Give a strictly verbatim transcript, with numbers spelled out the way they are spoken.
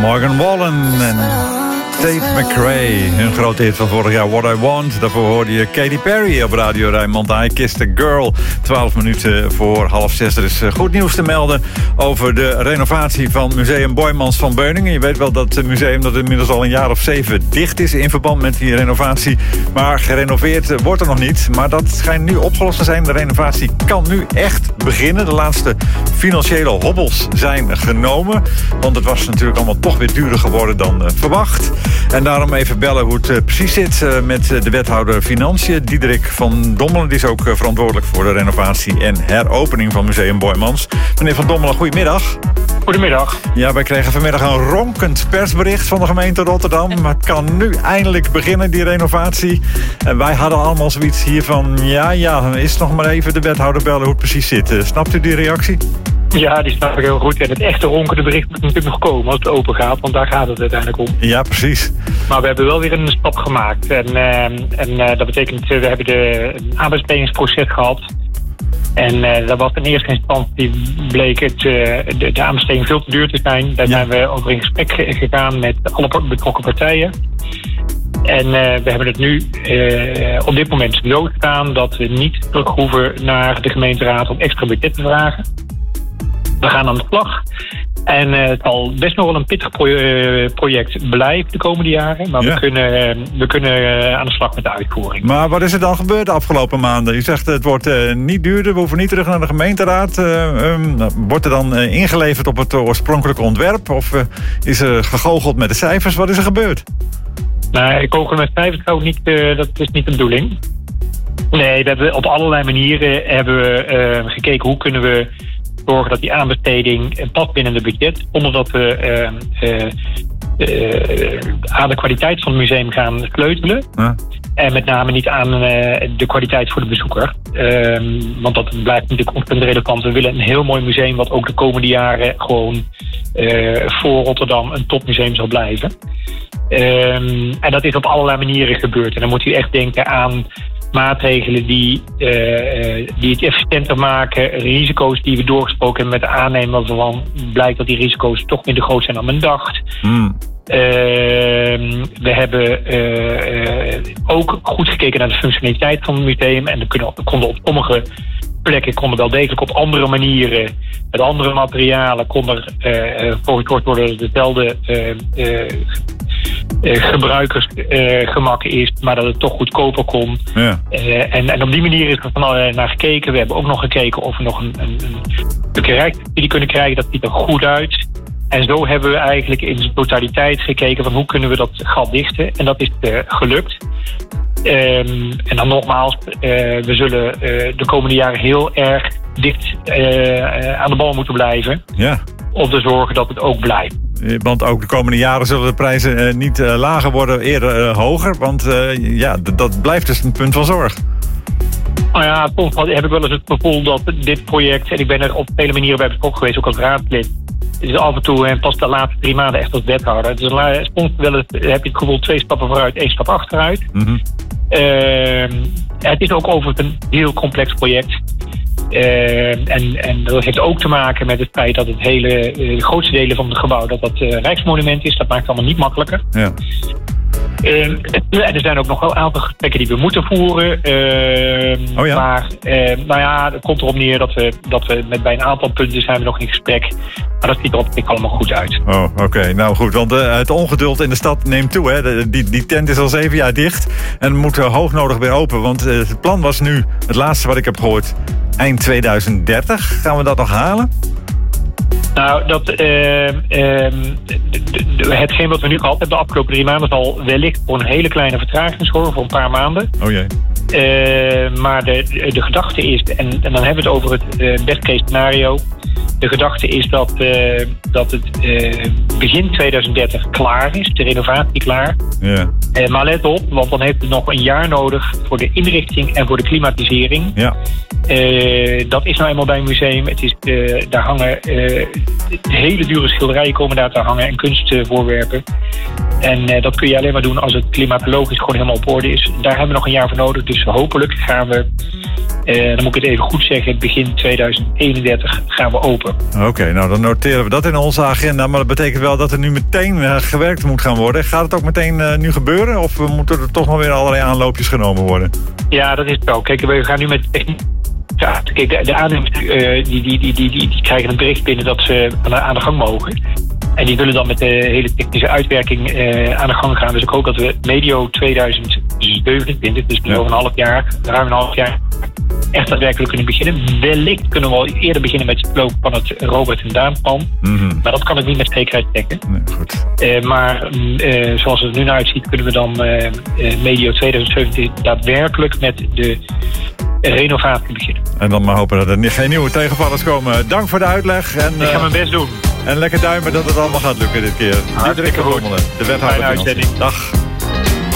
Morgan Wallen en Tate McRae. Hun grote hit van vorig jaar, What I Want. Daarvoor hoorde je Katy Perry op Radio Rijnmond. I Kissed a Girl. twaalf minuten voor half zes. Er is goed nieuws te melden over de renovatie van Museum Boijmans van Beuningen. Je weet wel dat het museum dat inmiddels al een jaar of zeven dicht is in verband met die renovatie. Maar gerenoveerd wordt er nog niet. Maar dat schijnt nu opgelost te zijn. De renovatie kan nu echt beginnen. De laatste financiële hobbels zijn genomen. Want het was natuurlijk allemaal toch weer duurder geworden dan uh, verwacht. En daarom even bellen hoe het uh, precies zit uh, met de wethouder Financiën, Diederik van Dommelen. Die is ook uh, verantwoordelijk voor de renovatie en heropening van Museum Boijmans. Meneer van Dommelen, goedemiddag. Goedemiddag. Ja, wij kregen vanmiddag een ronkend persbericht van de gemeente Rotterdam. Maar het kan nu eindelijk beginnen, die renovatie. En wij hadden allemaal zoiets hier van, ja, ja, is nog maar even de wethouder bellen hoe het precies zit. Uh, snapt u die reactie? Ja, die snap ik heel goed. En het echte ronkende bericht moet natuurlijk nog komen als het open gaat, want daar gaat het uiteindelijk om. Ja, precies. Maar we hebben wel weer een stap gemaakt. En, uh, en uh, dat betekent, uh, we hebben de aanbestedingsproces gehad. En uh, dat was in eerste instantie bleek het, uh, de, de aanbesteding veel te duur te zijn. Daar ja. zijn we over in gesprek gegaan met alle betrokken partijen. En uh, we hebben het nu uh, op dit moment zo staan dat we niet terug hoeven naar de gemeenteraad om extra budget te vragen. We gaan aan de slag. En uh, het zal best nog wel een pittig pro- uh, project blijven de komende jaren. Maar ja. we kunnen, uh, we kunnen uh, aan de slag met de uitvoering. Maar wat is er dan gebeurd de afgelopen maanden? Je zegt het wordt uh, niet duurder, we hoeven niet terug naar de gemeenteraad. Uh, um, wordt er dan uh, ingeleverd op het oorspronkelijke ontwerp? Of uh, is er gegoocheld met de cijfers? Wat is er gebeurd? Nou, goochelen met cijfers ook niet, uh, dat is niet de bedoeling. Nee, we hebben op allerlei manieren hebben we uh, gekeken hoe kunnen we zorgen dat die aanbesteding past binnen het budget, zonder dat we uh, uh, uh, aan de kwaliteit van het museum gaan sleutelen. Ja. En met name niet aan uh, de kwaliteit voor de bezoeker. Uh, want dat blijft natuurlijk ontzettend relevant. We willen een heel mooi museum wat ook de komende jaren gewoon uh, voor Rotterdam een topmuseum zal blijven. Uh, en dat is op allerlei manieren gebeurd. En dan moet u echt denken aan maatregelen die, uh, die het efficiënter maken, risico's die we doorgesproken hebben met de aannemer waarvan blijkt dat die risico's toch minder groot zijn dan men dacht. Mm. Uh, we hebben uh, uh, ook goed gekeken naar de functionaliteit van het museum en we kunnen, konden op sommige plekken konden wel degelijk op andere manieren, met andere materialen, kon er uh, voorgezorgd worden dat dezelfde uh, uh, uh, gebruikersgemak uh, is, maar dat het toch goedkoper kon. Ja. Uh, en, en op die manier is er van allerlei naar gekeken. We hebben ook nog gekeken of we nog een, een, een stukje rijksubsidie kunnen krijgen. Dat ziet er goed uit. En zo hebben we eigenlijk in zijn totaliteit gekeken van hoe kunnen we dat gat dichten. En dat is uh, gelukt. Um, en dan nogmaals, uh, we zullen uh, de komende jaren heel erg dicht uh, aan de bal moeten blijven. Ja. Om te zorgen dat het ook blijft. Want ook de komende jaren zullen de prijzen uh, niet uh, lager worden, eerder uh, hoger. Want uh, ja, d- dat blijft dus een punt van zorg. Nou ja, soms heb ik wel eens het gevoel dat dit project, en ik ben er op vele manieren bij betrokken geweest, ook als raadslid. Het is af en toe, en pas de laatste drie maanden echt als wethouder. Dus soms wel eens, heb je het gevoel twee stappen vooruit, één stap achteruit. Mm-hmm. Uh, het is ook overigens een heel complex project. Uh, en, en dat heeft ook te maken met het feit dat het hele, uh, de grootste delen van het gebouw dat dat uh, Rijksmonument is. Dat maakt het allemaal niet makkelijker. Ja. Uh, en er zijn ook nog wel een aantal gesprekken die we moeten voeren. Uh, oh ja? Maar uh, nou ja, het komt erop neer dat we, dat we met bij een aantal punten zijn we nog in gesprek. Maar dat ziet er op zich allemaal goed uit. Oh, oké. Okay. Nou goed, want uh, het ongeduld in de stad neemt toe. Hè? De, die, die tent is al zeven jaar dicht en moet uh, hoognodig weer open. Want uh, het plan was nu, het laatste wat ik heb gehoord, eind tweeduizend dertig. Gaan we dat nog halen? Nou, dat, uh, uh, hetgeen wat we nu gehad hebben de afgelopen drie maanden zal wellicht voor een hele kleine vertraging zorgen, voor een paar maanden. Oh jee. Uh, maar de, de gedachte is, en, en dan hebben we het over het uh, best case scenario. De gedachte is dat, uh, dat het uh, begin tweeduizend dertig klaar is, de renovatie klaar. Ja. Uh, maar let op, want dan heeft het nog een jaar nodig voor de inrichting en voor de klimatisering. Ja. Uh, dat is nou eenmaal bij een museum. Het is, uh, daar hangen uh, hele dure schilderijen komen daar te hangen en kunstvoorwerpen. En uh, dat kun je alleen maar doen als het klimatologisch gewoon helemaal op orde is. Daar hebben we nog een jaar voor nodig. Dus hopelijk gaan we, uh, dan moet ik het even goed zeggen, begin tweeduizend eenendertig gaan we open. Oké, okay, nou dan noteren we dat in onze agenda. Maar dat betekent wel dat er nu meteen uh, gewerkt moet gaan worden. Gaat het ook meteen uh, nu gebeuren? Of uh, moeten er toch nog weer allerlei aanloopjes genomen worden? Ja, dat is het wel. Kijk, we gaan nu met techniek. Ja, kijk, de, de aannemers uh, die, die, die, die, die, die krijgen een bericht binnen dat ze aan de, aan de gang mogen. En die willen dan met de hele technische uitwerking uh, aan de gang gaan. Dus ik hoop dat we medio tweeduizend zevenentwintig, dus ja. over een half jaar, ruim een half jaar, echt daadwerkelijk kunnen beginnen. Wellicht kunnen we al eerder beginnen met het lopen van het Robert en Daan plan. Mm-hmm. Maar dat kan ik niet met zekerheid zeggen. Nee, goed. Uh, maar uh, zoals het er nu naar uitziet, kunnen we dan uh, uh, medio tweeduizend zeventien daadwerkelijk met de renovatie beginnen. En dan maar hopen dat er geen nieuwe tegenvallers komen. Dank voor de uitleg. En, ik ga uh, mijn best doen. En lekker duimen dat het allemaal gaat lukken dit keer. Hartstikke goed. De wethouder. Dag.